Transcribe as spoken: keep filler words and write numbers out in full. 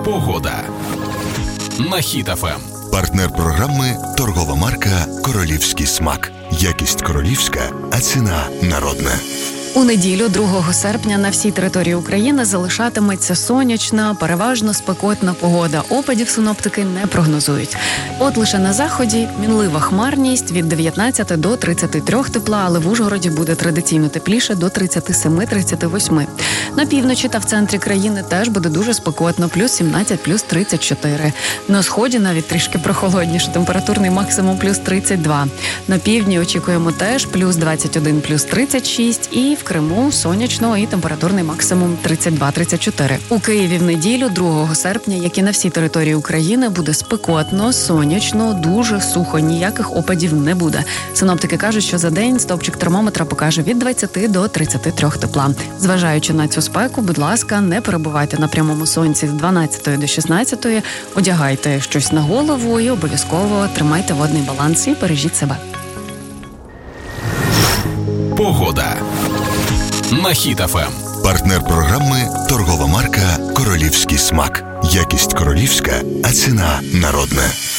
Погода на Хіт еф ем. Партнер програми – торгова марка «Королівський смак». Якість королівська, а ціна народна. У неділю, другого серпня, на всій території України залишатиметься сонячна, переважно спекотна погода. Опадів синоптики не прогнозують. От лише на заході мінлива хмарність від дев'ятнадцяти до тридцяти трьох тепла, але в Ужгороді буде традиційно тепліше до тридцяти семи - тридцяти восьми. На півночі та в центрі країни теж буде дуже спекотно, плюс сімнадцять, плюс тридцять чотири. На сході навіть трішки прохолодніше, температурний максимум плюс тридцять два. На півдні очікуємо теж плюс двадцять один, плюс тридцять шість, і в Криму сонячно і температурний максимум тридцять два - тридцять чотири. У Києві в неділю, другого серпня, як і на всій території України, буде спекотно, сонячно, дуже сухо, ніяких опадів не буде. Синоптики кажуть, що за день стовпчик термометра покаже від двадцяти до тридцяти трьох тепла. Зважаючи на цю спеку, будь ласка, не перебувайте на прямому сонці з дванадцятої до шістнадцятої, одягайте щось на голову і обов'язково тримайте водний баланс і бережіть себе. Погода на Хіт еф ем. Партнер програми – торгова марка «Королівський смак». Якість королівська, а ціна народна.